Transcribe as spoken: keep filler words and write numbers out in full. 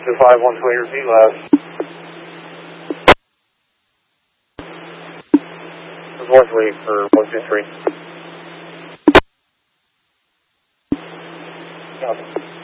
two five one two eight, repeat last. North wait for one two three. Copy.